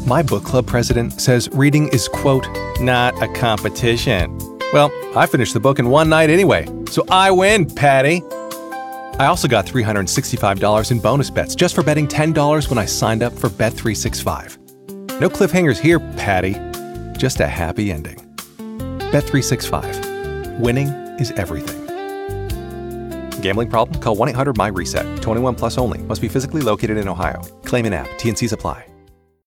My book club president says reading is, quote, not a competition. Well, I finished the book in one night anyway, so I win, Patty. I also got $365 in bonus bets just for betting $10 when I signed up for Bet365. No cliffhangers here, Patty. Just a happy ending. Bet365. Winning is everything. Gambling problem? Call 1-800-MY-RESET. 21 plus only. Must be physically located in Ohio. Claim in app. T&Cs apply.